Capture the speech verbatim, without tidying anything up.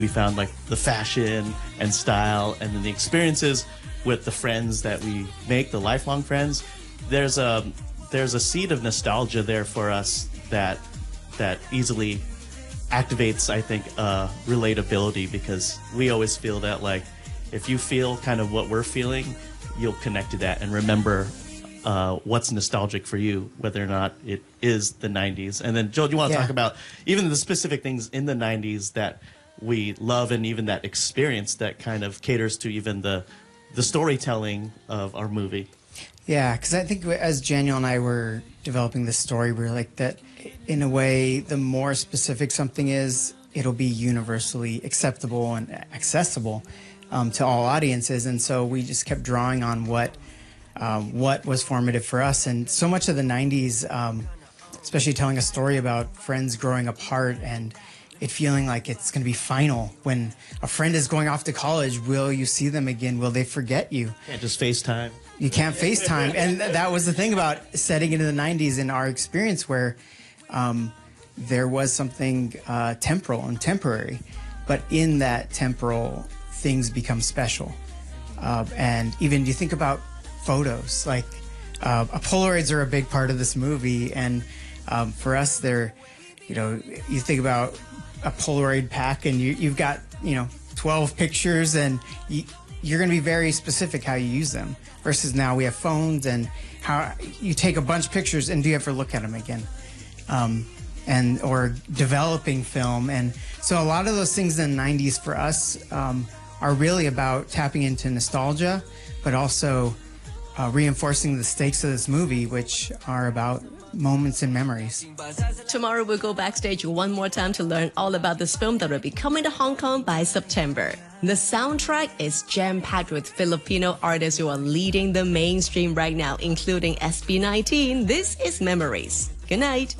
We found like the fashion and style and then the experiences with the friends that we make, the lifelong friends. There's a there's a seed of nostalgia there for us that that easily activates, I think, uh, relatability, because we always feel that like if you feel kind of what we're feeling, you'll connect to that and remember uh, what's nostalgic for you, whether or not it is the nineties. And then, Joel, do you want to Yeah. talk about even the specific things in the nineties that we love, and even that experience that kind of caters to even the the storytelling of our movie? Yeah, because I think as Daniel and I were developing this story, we were like that, in a way, the more specific something is, it'll be universally acceptable and accessible um, to all audiences. And so we just kept drawing on what um, what was formative for us. And so much of the nineties, um, especially telling a story about friends growing apart and it feeling like it's going to be final. When a friend is going off to college, will you see them again? Will they forget you? Can't just FaceTime. You can't FaceTime. And th- that was the thing about setting into the nineties in our experience, where um, there was something uh, temporal and temporary. But in that temporal, things become special. Uh, and even you think about photos, like uh, Polaroids are a big part of this movie. And um, for us, they're, you know, you think about a Polaroid pack and you, you've got, you know, twelve pictures, and you, you're going to be very specific how you use them, versus now we have phones and how you take a bunch of pictures and do you ever look at them again? Um, and or developing film. And so a lot of those things in the nineties for us um, are really about tapping into nostalgia, but also uh, reinforcing the stakes of this movie, which are about moments and memories. Tomorrow we'll go backstage one more time to learn all about this film that will be coming to Hong Kong by September. The soundtrack is jam-packed with Filipino artists who are leading the mainstream right now, including S B nineteen. This is Memories. Good night.